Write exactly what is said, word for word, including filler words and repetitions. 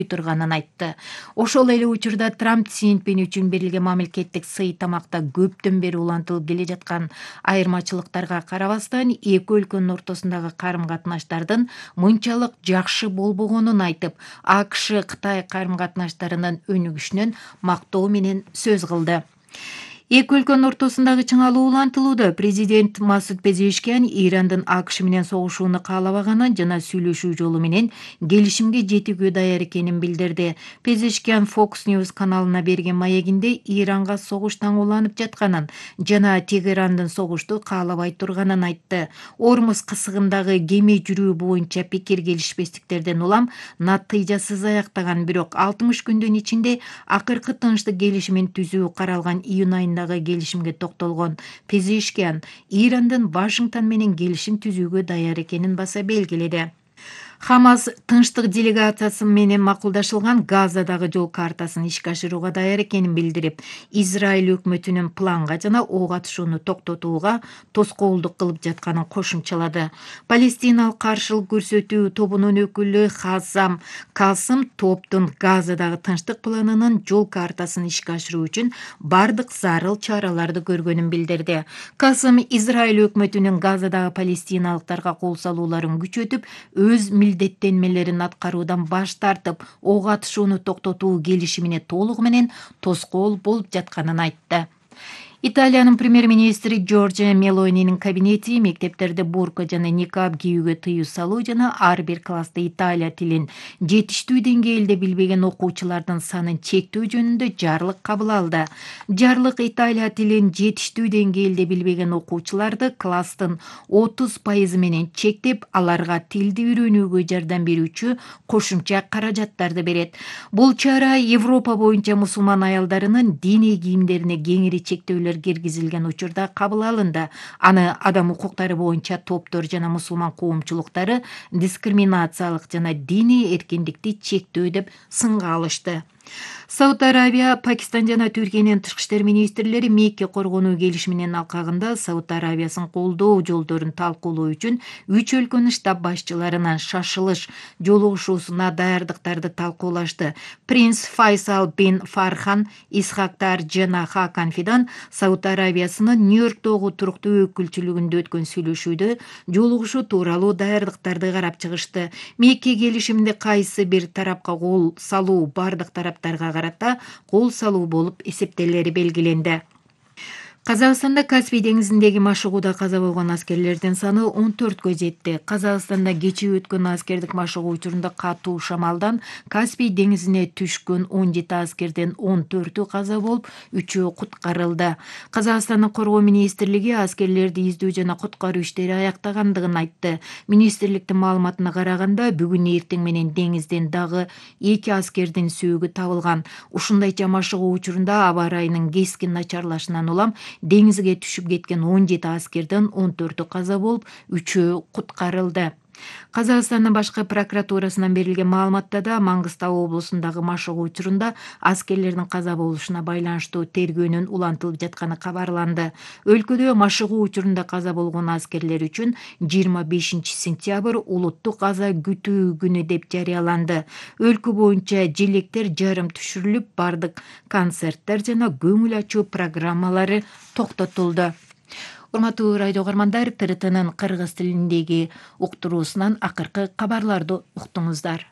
турганын айтты. Ошол эле учурда Трамп Синьпин үчүн берилген мамлекеттик сый тамакта көптөн бери улантылып келе жаткан айырмачылыктарга карабастан эки өлкөнүн ортосундагы карым-катнаштардын мынчалык жакшы болбогонун айтып, АКШ Кытай карым-катнаштарынын өнүгүшүнөн мактоо менен сөз кылды. Эки өлкөнүн ортосундагы чыңалуу улантылууда президент Масуд Пезешкиан Ирандын АКШ менен согушууну каалабаганын жана сүйлөшүү жолу менен келишимге жетүүгө даяр экенин билдирди. Пезешкиан Fox News каналына берген маегинде Иранга согуш таңууланып жатканын жана Тегерандын согушту каалабай турганын айтты. Ормуз кысыгындагы кеме жүрүү боюнча пикир келишпестиктерден улам натыйжасыз аяктаган, бирок алтымыш күндүн ичинде акыркы тынчтык келишимин түзүү каралган июнь айында келишимге токтолгон Пезешкиан Ирандын Вашингтон менен келишим түзүүгө даяр экенин баса белгиледи. Хамас тынчтык делегациясы менен макулдашылган Газадагы жол картасын ишке ашырууга даяр экенин билдирип, Израиль өкмөтүнүн планга жана ок атышууну токтотууга тоскоолдук кылып жатканын кошумчалады. Палестиналык каршылык көрсөтүү тобунун өкүлү Хазам Касым топтун Газадагы тынчтык планынын жол картасын ишке ашыруу үчүн бардык зарыл чараларды көргөнүн билдирди. Касым Израиль өкмөтүнүн Газадагы палестиналыктарга кол салууларын күчөтүп, өз милдеттенмелерин аткаруудан баш тартып, ок атышууну токтотуу келишимине толугу менен тоскоол болуп жатканын айтты. Италиянын премьер-министри Джорджия Мелонинин кабинети мектептерде бурка жана никаб кийүүгө тыюу салуу жана ар бир класста Италия тилин жетиштүү деңгээлде билбеген окуучулардын санын чектөө жөнүндө жарлык кабыл алды. Жарлык Италия тилин жетиштүү деңгээлде билбеген окуучуларды класстын отуз пайызы менен чектеп, аларга тилди үйрөнүүгө жардам берүүчү кошумча каражаттарды берет. Бул чара Европа боюнча мусулман аялдарынын диний кийимдерине кеңири чектөөлөр киргизилген учурда кабыл алынды. Аны адам укуктары боюнча топтор жана мусулман коомчулуктары дискриминациялык жана диний эркиндикти чектөө деп сынга алышты. Сауд Арабия, Пакистан жана Түркиянын тышкы иштер министрлери Мекке коргонуу келишиминин алкагында Сауд Арабиясын колдоо жолдорун талкуулоо үчүн үч өлкөнүн штаб башчыларынын шашылыш жолугушуусуна даярдыктарды талкуулашты. Принц Файсал бин Фархан Исхактар жана Хакан Фидан Сауд Арабиясынын Нью-Йорктогу туруктуу өкүлчүлүгүндө өткөн сүйлөшүүдө жолугушуу тууралуу даярдыктарды карап чыгышты. Мекке келишиминде кайсы бир тарапка кол салуу бардык тараптарга карата кол салуу болуп эсептелери белгиленди. Казакстанда Каспий деңизиндеги машыгууда каза болгон аскерлердин саны он төрткө жетти. Казакстанда кечээ өткөн аскердик машыгуу учурунда катуу шамалдан Каспий деңизине түшкөн он жети аскерден он төртү каза болуп, үчөө куткарылды. Казакстандын коргоо министрлиги аскерлерди издөө жана куткаруу иштери аяктагандыгын айтты. Министрликтин маалыматына караганда, бүгүн эртең менен деңизден дагы эки аскердин сөөгү табылган. Ушундайча машыгуу учурунда аба ырайынын кескин начарлашынан улам деңизге түшүп кеткен он жети аскерден он төртү каза болуп, үчөө куткарылды. Казакстандын башкы прокуратурасынан берилген маалыматта да Маңгыстау облусундагы машыгуу учурунда аскерлердин каза болушуна байланыштуу тергөөнүн улантылып жатканы кабарланды. Өлкөдө машыгуу учурунда каза болгон аскерлер үчүн жыйырма бешинчи сентябрь улуттук каза күтүү күнү деп жарыяланды. Өлкө боюнча желектер жарым түшүрүлүп, бардык концерттер жана көңүл ачуу программалары токтотулду. Урматтуу радио угармандар, ТРТнын кыргыз тилиндеги уктуруусунан акыркы кабарларды уктуңуздар.